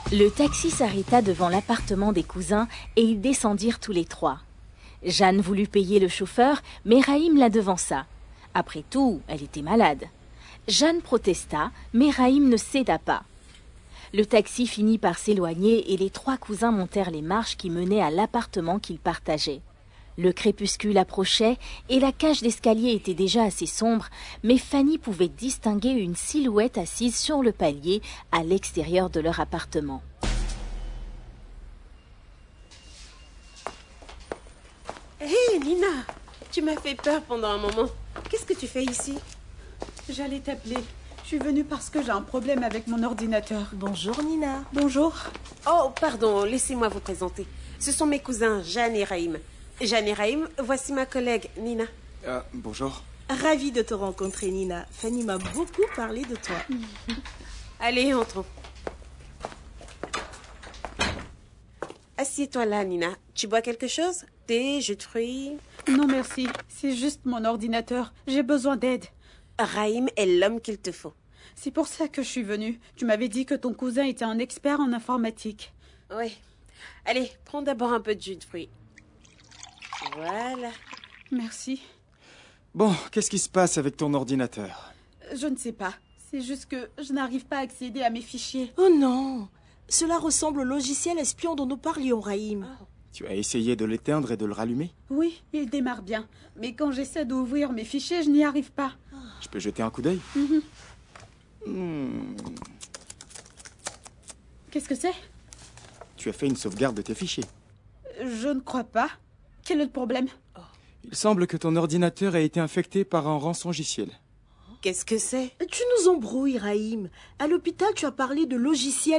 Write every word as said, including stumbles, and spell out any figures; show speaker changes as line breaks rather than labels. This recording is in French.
Le taxi s'arrêta devant l'appartement des cousins et ils descendirent tous les trois. Jeanne voulut payer le chauffeur, mais Raïm la devança. Après tout, elle était malade. Jeanne protesta, mais Raïm ne céda pas. Le taxi finit par s'éloigner et les trois cousins montèrent les marches qui menaient à l'appartement qu'ils partageaient. Le crépuscule approchait et la cage d'escalier était déjà assez sombre, mais Fanny pouvait distinguer une silhouette assise sur le palier à l'extérieur de leur appartement.
Hé, hey, Nina, tu m'as fait peur pendant un moment. Qu'est-ce que tu fais ici?
J'allais t'appeler. Je suis venue parce que j'ai un problème avec mon ordinateur.
Bonjour, Nina.
Bonjour.
Oh, pardon, laissez-moi vous présenter. Ce sont mes cousins, Jeanne et Raïm. Jeanne et Raïm, voici ma collègue, Nina.
Euh, bonjour.
Ravie de te rencontrer, Nina. Fanny m'a beaucoup parlé de toi.
Allez, entrons. Assieds-toi là, Nina. Tu bois quelque chose? Thé, jus de fruits?
Non, merci. C'est juste mon ordinateur. J'ai besoin d'aide.
Raïm est l'homme qu'il te faut.
C'est pour ça que je suis venue. Tu m'avais dit que ton cousin était un expert en informatique.
Oui. Allez, prends d'abord un peu de jus de fruits. Voilà.
Merci.
Bon, qu'est-ce qui se passe avec ton ordinateur?
Je ne sais pas. C'est juste que je n'arrive pas à accéder à mes fichiers.
Oh non! Cela ressemble au logiciel espion dont nous parlions, Raïm.
Oh.
Tu as essayé de l'éteindre et de le rallumer?
Oui, il démarre bien. Mais quand j'essaie d'ouvrir mes fichiers, je n'y arrive pas.
Je peux jeter un coup d'œil?
Mm-hmm.
hmm.
Qu'est-ce que c'est?
Tu as fait une sauvegarde de tes fichiers.
Je ne crois pas. Quel est le problème?
Il semble que ton ordinateur a été infecté par un rançongiciel.
Qu'est-ce que c'est?
Tu nous embrouilles, Raïm. À l'hôpital, tu as parlé de logiciel